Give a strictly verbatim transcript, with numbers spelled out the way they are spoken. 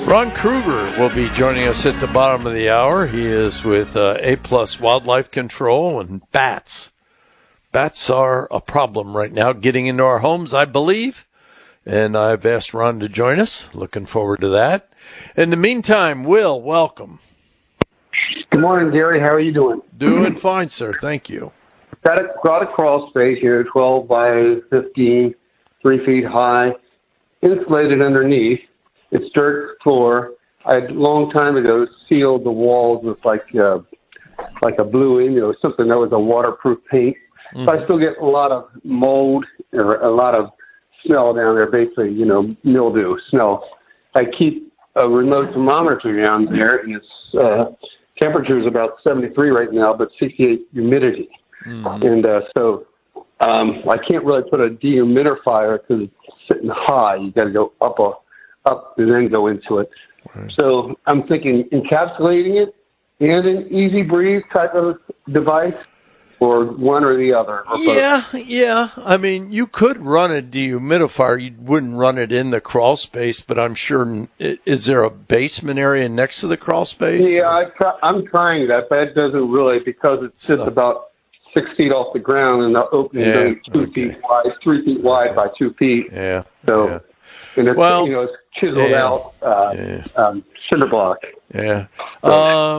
Ron Kruger will be joining us at the bottom of the hour. He is with uh, A-Plus Wildlife Control and bats. Bats are a problem right now, getting into our homes, I believe. And I've asked Ron to join us. Looking forward to that. In the meantime, Will, welcome. Good morning, Gary. How are you doing? Doing fine, sir. Thank you. Got a, got a crawl space here, twelve by fifteen, three feet high, insulated underneath. It's dirt floor. I had a long time ago sealed the walls with like uh, like a bluing, you know, something that was a waterproof paint. Mm-hmm. But I still get a lot of mold or a lot of smell down there, basically, you know, mildew, smell. I keep a remote thermometer down there, and its uh, temperature is about seventy-three right now, but sixty-eight humidity. Mm-hmm. And uh, so um, I can't really put a dehumidifier because it's sitting high. You got to go up a up and then go into it. Right. So I'm thinking encapsulating it and an easy breathe type of device, or one or the other. Or yeah, both. yeah. I mean, you could run a dehumidifier. You wouldn't run it in the crawl space, but I'm sure. Is there a basement area next to the crawl space? Yeah, I try, I'm trying that, but it doesn't really because it sits so, about six feet off the ground and the opening yeah, is two okay. feet wide, three feet wide okay. by two feet. Yeah. So. Yeah. And it's, well, you know, it's chiseled yeah, out uh, yeah. um, cinder block. Yeah. Um,